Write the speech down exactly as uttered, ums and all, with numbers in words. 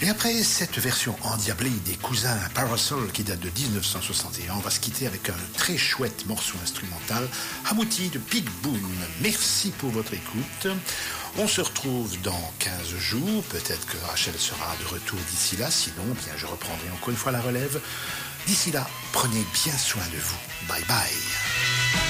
Et après cette version endiablée des cousins Parasol qui date de dix-neuf cent soixante et un, on va se quitter avec un très chouette morceau instrumental abouti de Pig Boone. Merci pour votre écoute. On se retrouve dans quinze jours. Peut-être que Rachel sera de retour d'ici là. Sinon, bien, je reprendrai encore une fois la relève. D'ici là, prenez bien soin de vous. Bye bye.